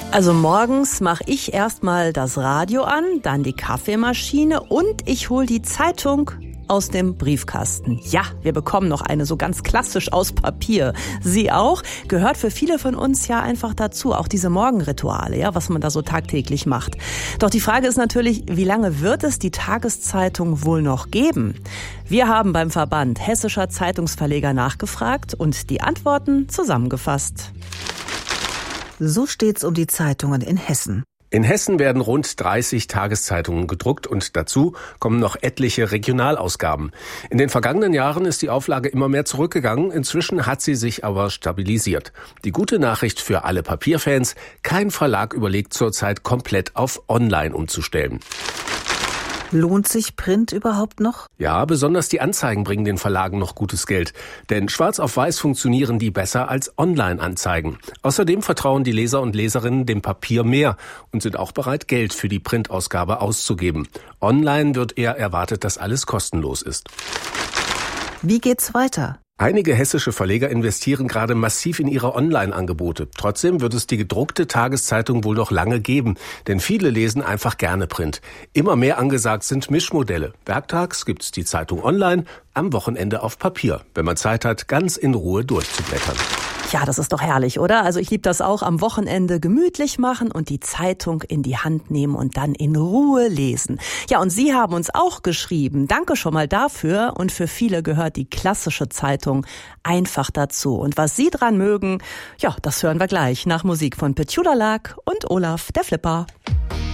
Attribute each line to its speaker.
Speaker 1: Also morgens mache ich erstmal das Radio an, dann die Kaffeemaschine und ich hole die Zeitung aus dem Briefkasten. Ja, wir bekommen noch eine, so ganz klassisch aus Papier. Sie auch? Gehört für viele von uns ja einfach dazu, auch diese Morgenrituale, ja, was man da so tagtäglich macht. Doch die Frage ist natürlich, wie lange wird es die Tageszeitung wohl noch geben? Wir haben beim Verband Hessischer Zeitungsverleger nachgefragt und die Antworten zusammengefasst.
Speaker 2: So steht's um die Zeitungen in Hessen.
Speaker 3: In Hessen werden rund 30 Tageszeitungen gedruckt und dazu kommen noch etliche Regionalausgaben. In den vergangenen Jahren ist die Auflage immer mehr zurückgegangen, inzwischen hat sie sich aber stabilisiert. Die gute Nachricht für alle Papierfans: Kein Verlag überlegt zurzeit komplett auf Online umzustellen.
Speaker 2: Lohnt sich Print überhaupt noch?
Speaker 3: Ja, besonders die Anzeigen bringen den Verlagen noch gutes Geld. Denn schwarz auf weiß funktionieren die besser als Online-Anzeigen. Außerdem vertrauen die Leser und Leserinnen dem Papier mehr und sind auch bereit, Geld für die Printausgabe auszugeben. Online wird eher erwartet, dass alles kostenlos ist.
Speaker 2: Wie geht's weiter?
Speaker 3: Einige hessische Verleger investieren gerade massiv in ihre Online-Angebote. Trotzdem wird es die gedruckte Tageszeitung wohl noch lange geben, denn viele lesen einfach gerne Print. Immer mehr angesagt sind Mischmodelle. Werktags gibt's die Zeitung online, am Wochenende auf Papier, wenn man Zeit hat, ganz in Ruhe durchzublättern.
Speaker 1: Ja, das ist doch herrlich, oder? Also ich liebe das auch, am Wochenende gemütlich machen und die Zeitung in die Hand nehmen und dann in Ruhe lesen. Ja, und Sie haben uns auch geschrieben. Danke schon mal dafür. Und für viele gehört die klassische Zeitung einfach dazu. Und was Sie dran mögen, ja, das hören wir gleich nach Musik von Petula Lag und Olaf, der Flipper.